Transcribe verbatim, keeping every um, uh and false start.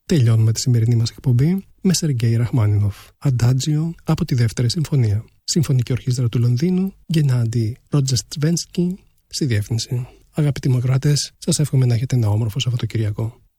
Τελειώνουμε τη σημερινή μας εκπομπή με Σεργέη Ραχμάνινοφ, Αντάτζιο από τη Δεύτερη Συμφωνία. Συμφωνική Ορχήστρα του Λονδίνου, Γκενάντι Ρότζεστβένσκι στη διεύθυνση. Αγαπητοί μου ακροατές, σας εύχομαι να έχετε ένα όμορφο Σαββατοκυριακό.